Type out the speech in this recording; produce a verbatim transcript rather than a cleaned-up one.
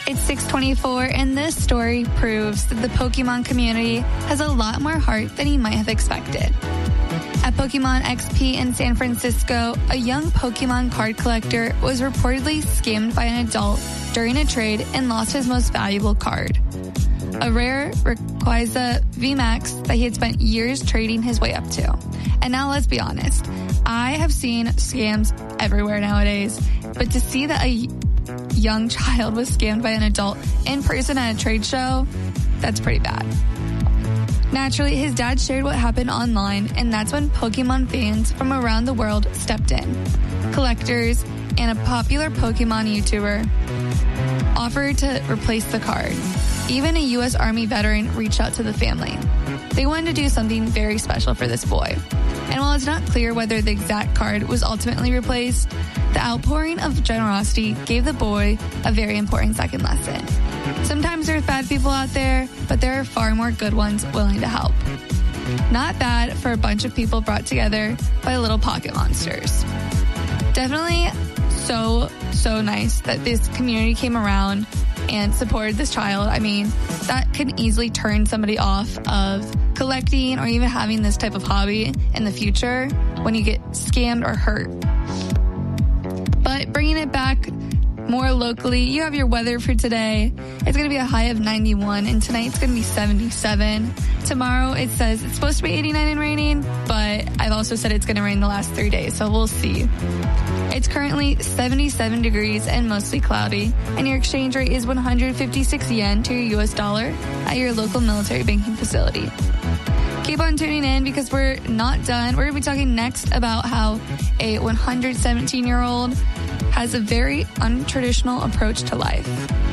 It's six twenty-four, and this story proves that the Pokemon community has a lot more heart than you might have expected. At Pokemon X P in San Francisco, a young Pokemon card collector was reportedly scammed by an adult during a trade and lost his most valuable card, a rare Rayquaza V MAX that he had spent years trading his way up to. And now let's be honest, I have seen scams everywhere nowadays, but to see that a young child was scammed by an adult in person at a trade show, that's pretty bad. Naturally, his dad shared what happened online, and that's when Pokemon fans from around the world stepped in. Collectors and a popular Pokemon YouTuber offered to replace the card. Even a U S Army veteran reached out to the family. They wanted to do something very special for this boy. And while it's not clear whether the exact card was ultimately replaced, the outpouring of generosity gave the boy a very important second lesson. Sometimes there's bad people out there, but there are far more good ones willing to help. Not bad for a bunch of people brought together by little pocket monsters. Definitely so, so nice that this community came around and supported this child. I mean, that can easily turn somebody off of collecting or even having this type of hobby in the future when you get scammed or hurt. But bringing it back more locally, you have your weather for today. It's going to be a high of ninety-one, and tonight it's going to be seventy-seven. Tomorrow it says it's supposed to be eighty-nine and raining, but I've also said it's going to rain the last three days, so we'll see. It's currently seventy-seven degrees and mostly cloudy, and your exchange rate is one hundred fifty-six yen to your U S dollar at your local military banking facility. Keep on tuning in because we're not done. We're going to be talking next about how a one hundred seventeen-year-old has a very untraditional approach to life.